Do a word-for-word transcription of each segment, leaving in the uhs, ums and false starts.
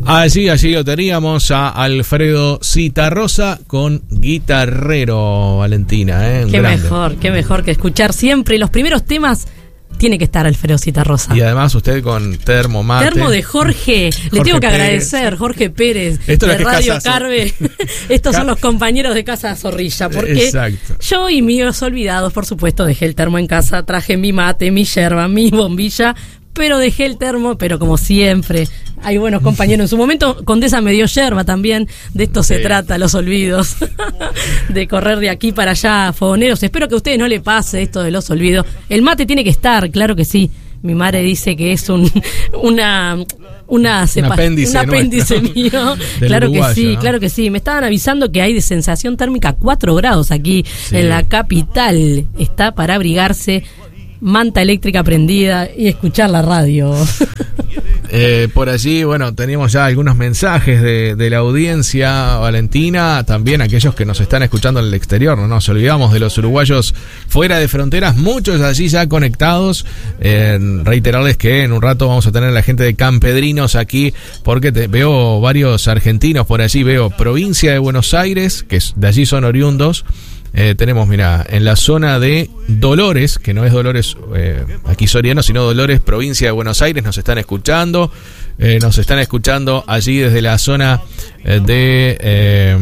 Allí, allí lo teníamos a Alfredo Citarrosa con Guitarrero, Valentina. ¿eh? Qué grande. mejor, qué mejor que escuchar siempre los primeros temas. Tiene que estar Alfredo Citarrosa. Y además usted con termo mate. Termo de Jorge. Jorge Le tengo que Pérez. agradecer, Jorge Pérez, Esto de es Radio Casa Carve. Estos Car- son los compañeros de Casa Zorrilla. Porque Exacto. yo y míos olvidados, por supuesto, dejé el termo en casa, traje mi mate, mi yerba, mi bombilla, pero dejé el termo, pero como siempre, hay buenos compañeros. En su momento, Condesa me dio yerba también. De esto se Sí. trata, los olvidos. De correr de aquí para allá, fogoneros. Espero que a ustedes no le pase esto de los olvidos. El mate tiene que estar, claro que sí. Mi madre dice que es un una una cepa, un apéndice, un apéndice mío. Del Claro que uruguayo, sí, ¿no? claro que sí. Me estaban avisando que hay de sensación térmica cuatro grados aquí Sí. en la capital. Está para abrigarse, manta eléctrica prendida y escuchar la radio. Eh, por allí, bueno, teníamos ya algunos mensajes de, de la audiencia, Valentina, también aquellos que nos están escuchando en el exterior, no nos olvidamos de los uruguayos fuera de fronteras, muchos allí ya conectados. Eh, reiterarles que en un rato vamos a tener a la gente de Campedrinos aquí, porque te, veo varios argentinos por allí, veo provincia de Buenos Aires, que es, de allí son oriundos. Eh, tenemos, mira, en la zona de Dolores, que no es Dolores eh, aquí Soriano, sino Dolores, provincia de Buenos Aires, nos están escuchando. Eh, nos están escuchando allí desde la zona eh, de eh,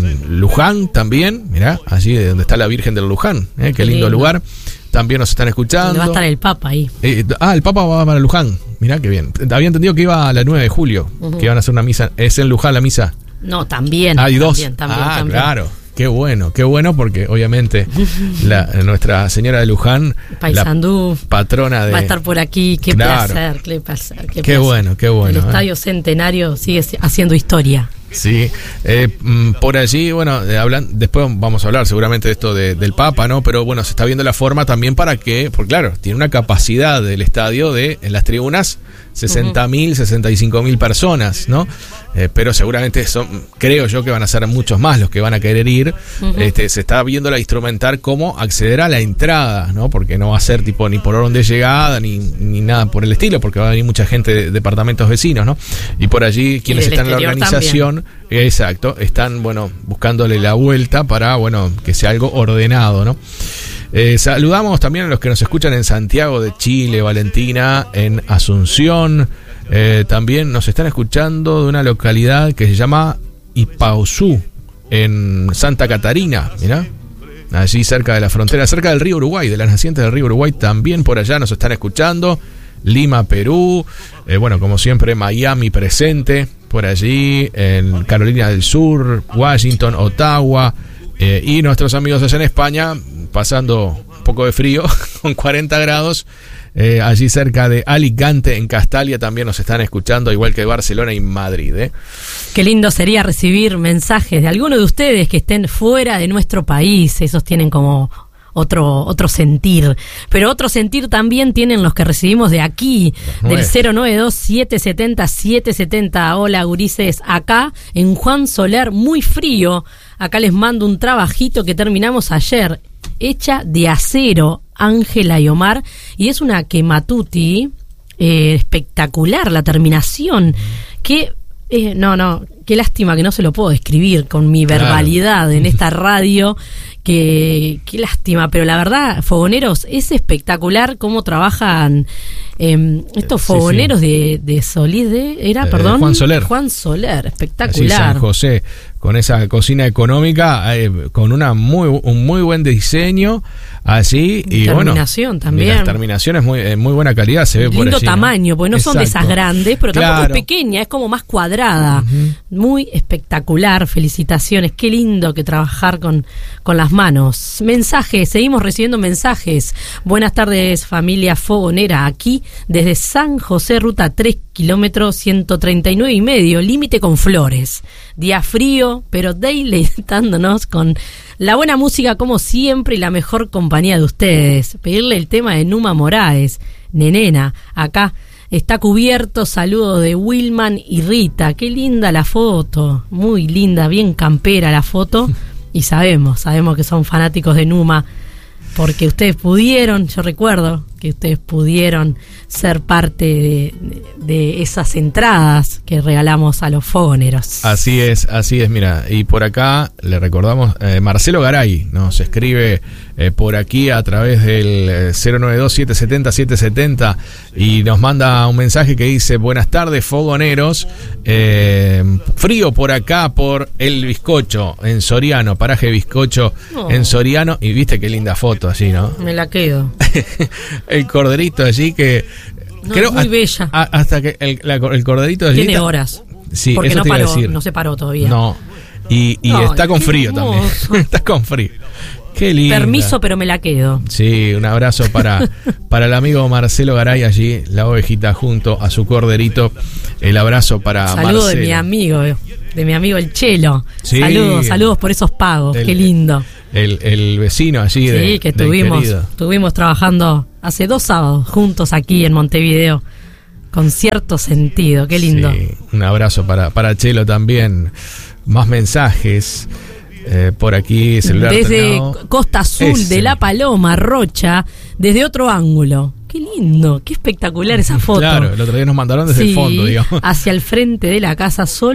Luján también, mirá, allí de donde está la Virgen del Luján, eh, qué lindo Lindo. lugar. También nos están escuchando. Donde va a estar el Papa ahí. Eh, ah, el Papa va para Luján, mirá qué bien. Había entendido que iba a la nueve de julio, Uh-huh. que iban a hacer una misa. ¿Es en Luján la misa? No, también. Hay dos. También, también, ah, también. claro. Qué bueno, qué bueno, porque obviamente la, nuestra señora de Luján, Paysandú la patrona de... va a estar por aquí. Qué Claro. placer, qué placer. Qué, Qué placer. bueno, qué bueno, El eh. Estadio Centenario sigue haciendo historia. Sí, eh, mm, por allí, bueno, eh, hablan, después vamos a hablar seguramente de esto de, del Papa, ¿no? Pero bueno, se está viendo la forma también para que, porque claro, tiene una capacidad del estadio de, en las tribunas, sesenta mil, sesenta y cinco mil personas, ¿no? Eh, pero seguramente son, creo yo que van a ser muchos más los que van a querer ir. Uh-huh. Este, se está viendo la instrumentar cómo acceder a la entrada, ¿no? Porque no va a ser tipo ni por orden de llegada, ni, ni nada por el estilo, porque va a venir mucha gente de departamentos vecinos, ¿no? Y por allí quienes del están en la exterior organización, exacto, están, bueno, buscándole la vuelta para, bueno, que sea algo ordenado, ¿no? Eh, saludamos también a los que nos escuchan en Santiago de Chile, Valentina, en Asunción. Eh, también nos están escuchando de una localidad que se llama Ipauzú, en Santa Catarina, mirá, allí cerca de la frontera, cerca del río Uruguay, de las nacientes del río Uruguay, también por allá nos están escuchando. Lima, Perú, eh, bueno, como siempre, Miami presente, por allí, en Carolina del Sur, Washington, Ottawa, eh, y nuestros amigos allá en España, pasando un poco de frío, con cuarenta grados, eh, allí cerca de Alicante, en Castalia, también nos están escuchando, igual que Barcelona y Madrid, ¿eh? Qué lindo sería recibir mensajes de alguno de ustedes que estén fuera de nuestro país. Esos tienen como otro otro sentir, pero otro sentir también tienen los que recibimos de aquí, del cero nueve dos, siete siete cero, siete siete cero. Hola gurises, acá en Juan Soler, muy frío. Acá les mando un trabajito que terminamos ayer, hecha de acero, Ángela y Omar, y es una quematuti eh, espectacular la terminación. Que eh, no, no, qué lástima que no se lo puedo describir con mi verbalidad Claro. en esta radio. Que, qué lástima, pero la verdad, fogoneros, es espectacular cómo trabajan eh, estos Sí, fogoneros sí. de, de Solís de, era, Eh, perdón, Juan Soler. Juan Soler, Allí espectacular. San José, con esa cocina económica, eh, con una muy un muy buen diseño, así, y Terminación bueno, también. y las terminaciones muy eh, muy buena calidad, se ve por Lindo allí, ¿no? tamaño, porque no son de esas Exacto. grandes, pero tampoco Claro. es pequeña, es como más cuadrada. Uh-huh. Muy espectacular, felicitaciones, qué lindo que trabajar con, con las manos. Mensajes, seguimos recibiendo mensajes. Buenas tardes, familia fogonera, aquí desde San José, ruta tres, kilómetro ciento treinta y nueve y medio, límite con Flores. Día frío, pero deleitándonos con la buena música como siempre y la mejor compañía de ustedes. Pedirle el tema de Numa Moraes, Nenena, acá está cubierto. Saludos de Wilman y Rita. Qué linda la foto, muy linda, bien campera la foto. Y sabemos, sabemos que son fanáticos de Numa, porque ustedes pudieron, yo recuerdo que ustedes pudieron ser parte de, de, de esas entradas que regalamos a los fogoneros. Así es, así es, mira, y por acá le recordamos, eh, Marcelo Garay nos escribe eh, por aquí a través del eh, cero nueve dos, siete siete cero, siete siete cero y nos manda un mensaje que dice: buenas tardes, fogoneros, eh, frío por acá por el Bizcocho en Soriano, paraje Bizcocho oh. en Soriano, y viste qué linda foto allí, ¿no? Me la quedo. El corderito allí que no, creo es muy a, bella. A, hasta que el, la, el corderito allí tiene está, horas. Sí, porque eso no te iba paró, a decir. no se paró todavía. No. Y, y Ay, está con frío hermoso. también. Está con frío. Qué lindo. Permiso, pero me la quedo. Sí, un abrazo para, para el amigo Marcelo Garay allí, la ovejita junto a su corderito. El abrazo para Saludo Marcelo. de mi amigo, de mi amigo el Chelo. Sí. Saludos, saludos por esos pagos. El, qué lindo. El, el vecino allí sí, de Sí, que del estuvimos, querido. estuvimos trabajando hace dos sábados juntos aquí en Montevideo. Con cierto sentido, qué lindo. Sí, un abrazo para, para Chelo también. Más mensajes. Eh, por aquí, celular desde terminado. Costa Azul, Ese. de La Paloma, Rocha, desde otro ángulo. Qué lindo, qué espectacular esa foto. Claro, el otro día nos mandaron desde sí, el fondo, digamos. hacia el frente de la casa, solo